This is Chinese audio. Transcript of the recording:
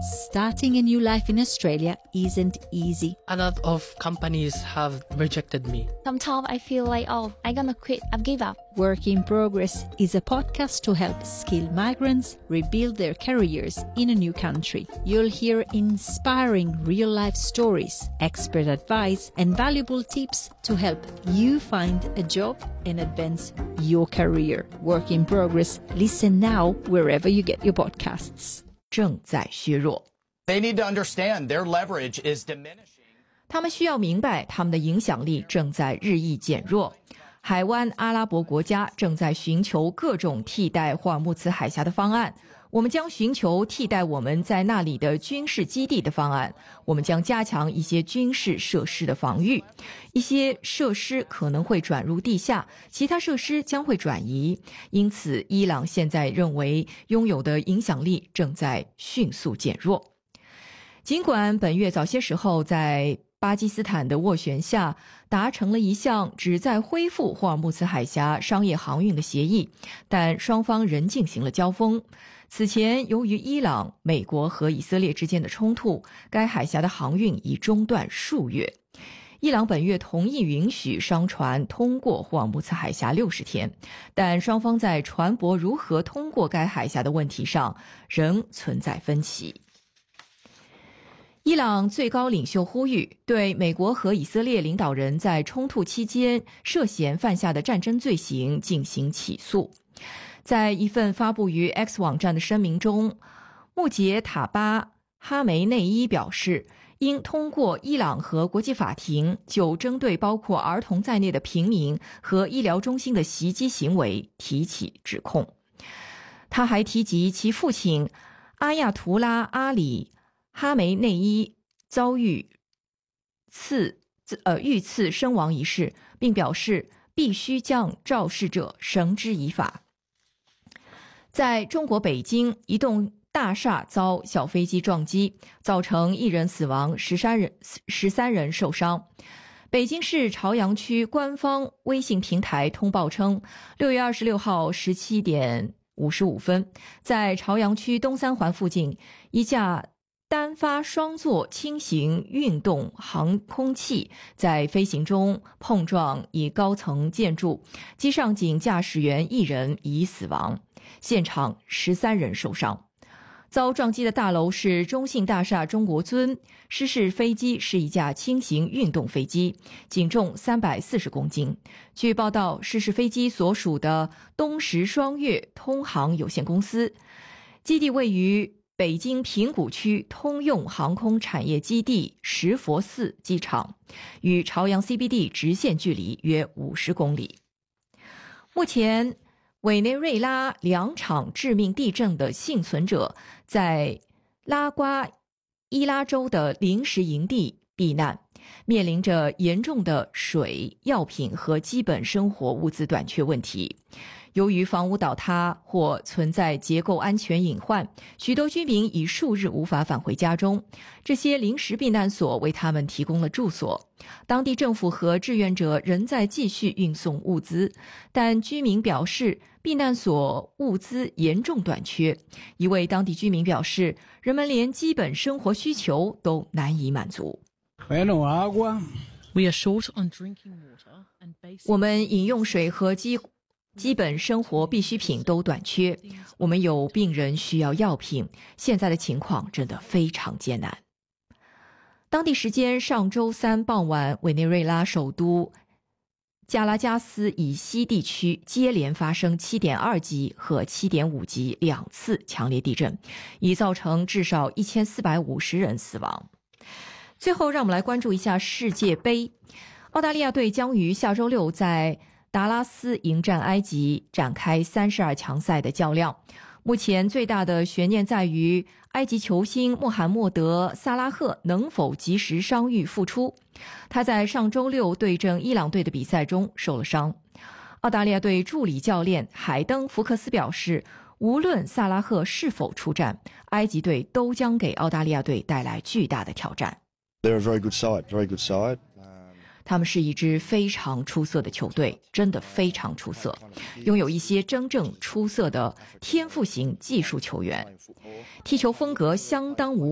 Starting a new life in Australia isn't easy. A lot of companies have rejected me. Sometimes I feel like, I'm gonna quit, I've give up. Work in Progress is a podcast to help skilled migrants rebuild their careers in a new country. You'll hear inspiring real-life stories, expert advice, and valuable tips to help you find a job and advance your career. Work in Progress. Listen now wherever you get your podcasts. 正在削弱。 They need to understand their leverage is diminishing. 他们需要明白，他们的影响力正在日益减弱。海湾阿拉伯国家正在寻求各种替代霍尔木兹海峡的方案。我们将寻求替代我们在那里的军事基地的方案。我们将加强一些军事设施的防御。一些设施可能会转入地下，其他设施将会转移。因此，伊朗现在认为拥有的影响力正在迅速减弱。尽管本月早些时候在巴基斯坦的斡旋下达成了一项旨在恢复霍尔木兹海峡商业航运的协议，但双方仍进行了交锋。此前，由于伊朗、美国和以色列之间的冲突，该海峡的航运已中断数月。伊朗本月同意允许商船通过霍尔木兹海峡60天，但双方在船舶如何通过该海峡的问题上仍存在分歧。伊朗最高领袖呼吁对美国和以色列领导人在冲突期间涉嫌犯下的战争罪行进行起诉。在一份发布于 X 网站的声明中，穆杰塔巴哈梅内伊表示，应通过伊朗和国际法庭就针对包括儿童在内的平民和医疗中心的袭击行为提起指控。他还提及其父亲阿亚图拉阿里哈梅内伊遭遇遇刺身亡一事，并表示必须将肇事者绳之以法。在中国北京，一栋大厦遭小飞机撞击，造成1人死亡，13人受伤。北京市朝阳区官方微信平台通报称，6月26号17点55分，在朝阳区东三环附近，一架单发双座轻型运动航空器在飞行中碰撞一高层建筑，机上仅驾驶员1人已死亡，现场13人受伤。遭撞击的大楼是中信大厦中国尊，失事飞机是一架轻型运动飞机，仅重340公斤。据报道，失事飞机所属的东石双月通航有限公司，基地位于北京平谷区通用航空产业基地石佛寺机场，与朝阳 CBD 直线距离约50公里。目前，委内瑞拉2场致命地震的幸存者在拉瓜伊拉州的临时营地避难，面临着严重的水、药品和基本生活物资短缺问题。由于房屋倒塌或存在结构安全隐患，许多居民已数日无法返回家中。这些临时避难所为他们提供了住所。当地政府和志愿者仍在继续运送物资，但居民表示避难所物资严重短缺。一位当地居民表示，人们连基本生活需求都难以满足。 We are short on drinking water and basic... 我们饮用水和基本生活必需品都短缺，我们有病人需要药品，现在的情况真的非常艰难。当地时间上周三傍晚，委内瑞拉首都加拉加斯以西地区接连发生 7.2 级和 7.5 级2次强烈地震，已造成至少1450人死亡。最后让我们来关注一下世界杯。澳大利亚队将于下周6在达拉斯迎战埃及，展开32强赛的较量。目前最大的悬念在于埃及球星穆罕默德·萨拉赫能否及时伤愈复出。他在上周6对阵伊朗队的比赛中受了伤。澳大利亚队助理教练海登·福克斯表示，无论萨拉赫是否出战，埃及队都将给澳大利亚队带来巨大的挑战。 They're a very good side, very good side. 他们是一支非常出色的球队，真的非常出色，拥有一些真正出色的天赋型技术球员，踢球风格相当无